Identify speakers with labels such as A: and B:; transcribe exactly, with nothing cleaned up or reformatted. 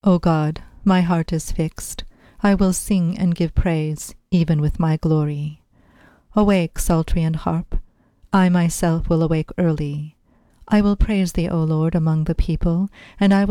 A: O God, my heart is fixed. I will sing and give praise, even with my glory. Awake, psaltery and harp. I myself will awake early. I will praise thee, O Lord, among the people, and I will